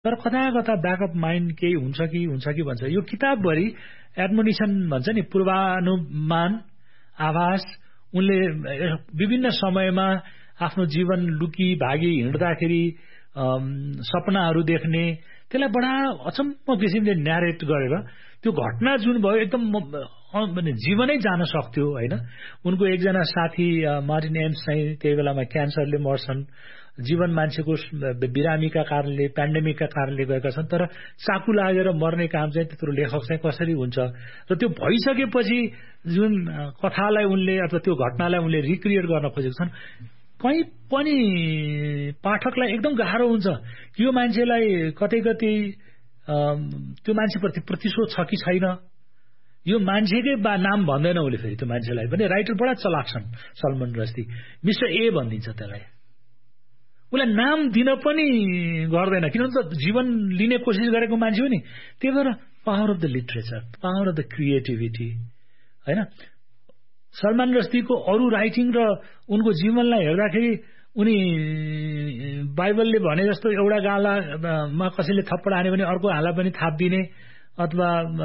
तर कता कता ब्याकअप माइन्ड केही हुन्छ कि भन्छ। यो किताबभरि एडमोनिसन भन्छ नि, पूर्वानुमान, आभास। उनले विभिन्न समयमा आफ्नो जीवन लुकी भागी हिँड्दाखेरि सपनाहरू देख्ने, त्यसलाई बडा अचम्म किसिमले न्यारेट गरेर त्यो घटना जुन भयो एकदम जीवनै जान सक्थ्यो हैन। उनको एकजना साथी मार्टिन एम्स चाहिँ त्यही बेलामा क्यान्सरले मर्छन्। जीवन मान्छेको बिरामीका कारणले, पेन्डेमिकका कारणले गएका छन्, तर चाकु लागेर मर्ने काम चाहिँ त्यत्रो लेखक चाहिँ कसरी हुन्छ। र त्यो भइसकेपछि जुन कथालाई उनले अथवा त्यो घटनालाई उनले रिक्रिएट गर्न खोजेका छन्, कहीँ पनि पाठकलाई एकदम गाह्रो हुन्छ कि यो मान्छेलाई कतै त्यो मान्छेप्रति प्रतिशोध छ कि छैन। यो मान्छेकै नाम भन्दैन उसले, फेरि त्यो मान्छेलाई पनि। राइटर बडा चलाक छन् सलमान रस्दी। मिस्टर ए भनिदिन्छ त्यसलाई, उसलाई नाम दिन पनि गर्दैन, किनभने त जीवन लिने कोसिस गरेको मान्छे हो नि। त्यही भएर power of the literature, power of the creativity हैन। सलमान रस्दीको अरू राइटिङ र उनको जीवनलाई हेर्दाखेरि उनी बाइबलले भने जस्तो एउटा गालामा कसैले थप्पड हान्यो भने अर्को हाला पनि थापिदिने अथवा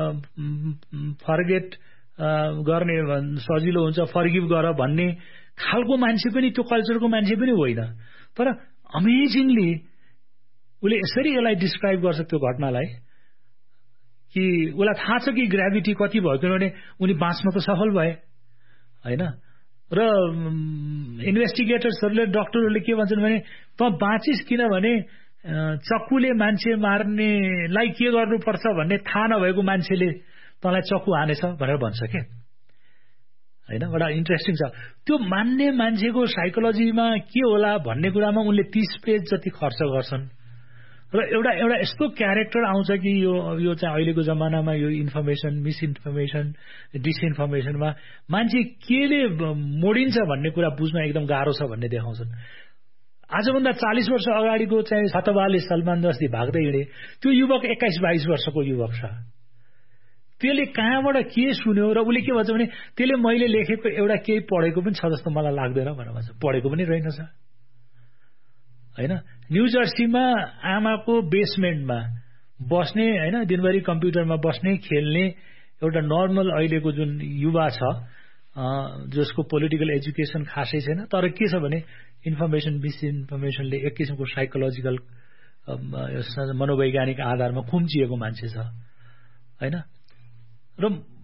फर्गेट गर्ने सजिलो हुन्छ, फर्गिभ गर भन्ने खालको मान्छे पनि, त्यो कल्चरको मान्छे पनि होइन। तर अमेजिङली उसले यसरी यसलाई डिस्क्राइब गर्छ त्यो घटनालाई कि उसलाई थाहा छ कि ग्राभिटी कति भयो, किनभने उनी बाँच्न त सफल भए हैन। र इन्भेस्टिगेटर्सहरूले, डाक्टरहरूले के भन्छन् भने त बाँचिस् किनभने चक्कुले मान्छे मार्नेलाई के गर्नुपर्छ भन्ने थाहा नभएको मान्छेले तँलाई चक्कु हानेछ भनेर भन्छ के हैन। बडा इन्ट्रेस्टिङ छ त्यो। मान्ने मान्छेको साइकोलोजीमा के होला भन्ने कुरामा उनले 30 पेज जति खर्च गर्छन्। र एउटा यस्तो क्यारेक्टर आउँछ कि यो चाहिँ अहिलेको जमानामा यो इन्फर्मेसन, मिसइन्फर्मेसन, डिसइन्फर्मेसनमा मान्छे केले मोडिन्छ भन्ने कुरा बुझ्न एकदम गाह्रो छ भन्ने देखाउँछन्। आजभन्दा 40 वर्ष अगाडिको चाहिँ छतवाले सलमान रस्दी भाग्दै हिँडे, त्यो युवक 21-22 वर्षको युवक छ। त्यसले कहाँबाट के सुन्यो र उसले के भन्छ भने त्यसले मैले लेखेको एउटा केही पढेको पनि छ जस्तो मलाई लाग्दैन भनेर भन्छ। पढेको पनि रहेनछ हैन। न्यू जर्सीमा आमाको बेसमेन्टमा बस्ने हैन, दिनभरि कम्प्युटरमा बस्ने, खेल्ने एउटा नर्मल अहिलेको जुन युवा छ जसको पोलिटिकल एजुकेसन खासै छैन, तर के छ भने इन्फर्मेसन, मिसइन्फर्मेसनले एक किसिमको साइकोलोजिकल मनोवैज्ञानिक आधारमा खुम्चिएको मान्छे छ हैन। र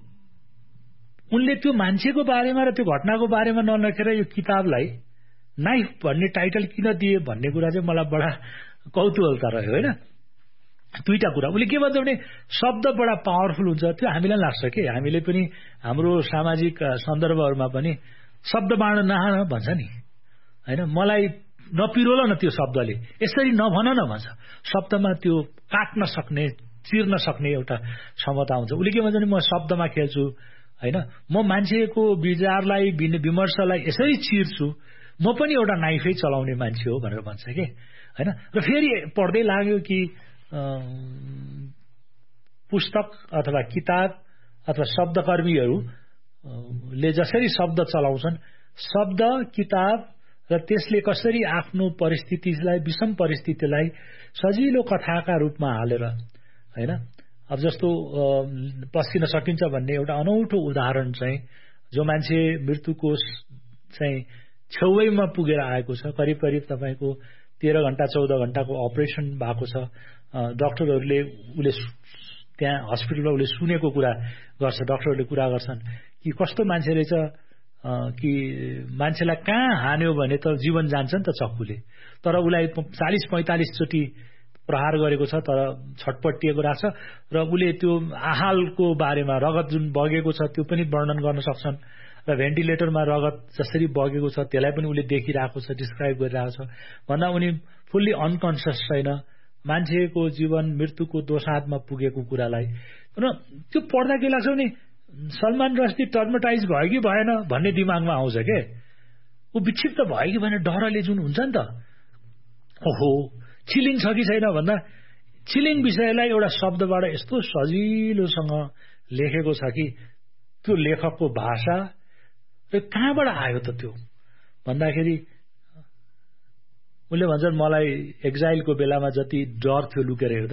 उनले त्यो मान्छेको बारेमा र त्यो घटनाको बारेमा नलेखेर यो किताबलाई नाइफ भन्ने टाइटल किन दिए भन्ने कुरा चाहिँ मलाई बडा कौतूहलता रह्यो हैन। दुईटा कुरा उसले के भन्छ भने शब्द बडा पावरफुल हुन्छ, त्यो हामीलाई लाग्छ के हामीले पनि हाम्रो सामाजिक सन्दर्भहरूमा पनि शब्द बाँड नहान भन्छ नि हैन। मलाई नपिरोल न त्यो शब्दले, यसरी नभन न भन्छ। शब्दमा त्यो काट्न सक्ने, चिर्न सक्ने एउटा क्षमता हुन्छ। उसले के भन्छ भने म शब्दमा खेल्छु हैन, म मान्छेको विचारलाई, विमर्शलाई यसरी चिर्छु, म पनि एउटा नाइफै चलाउने मान्छे हो भनेर भन्छ के हैन। र फेरि पढ्दै लाग्यो कि पुस्तक अथवा किताब अथवा शब्दकर्मीहरूले जसरी शब्द चलाउँछन्, शब्द, किताब र त्यसले कसरी आफ्नो परिस्थितिलाई, विषम परिस्थितिलाई सजिलो कथाका रूपमा हालेर हैन। अब जस्तो पस्किन सकिन्छ भन्ने एउटा अनौठो उदाहरण चाहिँ, जो मान्छे मृत्युको चाहिँ छेउमा पुगेर आएको छ, करिब तपाईको 13 घण्टा 14 घण्टाको अपरेसन भएको छ। डाक्टरहरूले उसले त्यहाँ हस्पिटलमा उसले सुनेको कुरा गर्छ, डाक्टरहरूले कुरा गर्छन् कि कस्तो मान्छे रहेछ कि मान्छेलाई कहाँ हान्यो भने त जीवन जान्छ नि त चक्कुले, तर उसलाई 40-45 चोटि प्रहार गरेको छ, तर छटपटिएको राख्छ। र उसले त्यो आहालको बारेमा, रगत जुन बगेको छ त्यो पनि वर्णन गर्न सक्छन्, र भेन्टिलेटरमा रगत जसरी बगेको छ त्यसलाई पनि उसले देखिरहेको छ, डिस्क्राइब गरिरहेको छ। भन्दा उनी फुल्ली अनकन्सियस छैन, मान्छेको जीवन मृत्युको दोसाँधमा पुगेको कुरालाई। र त्यो पढ्दा के लाग्छ भने सलमान रस्दी टर्मटाइज भयो कि भएन भन्ने दिमागमा आउँछ के, ऊ विक्षिप्त भयो कि भएन, डरले जुन हुन्छ नि त, ओहो चिलिङ छ कि छैन भन्दा चिलिङ विषयलाई एउटा शब्दबाट यस्तो सजिलोसँग लेखेको छ कि त्यो लेखकको भाषा र कहाँबाट आयो त त्यो भन्दाखेरि उनले भन्छन् मलाई एक्जाइलको बेलामा जति डर थियो लुकेर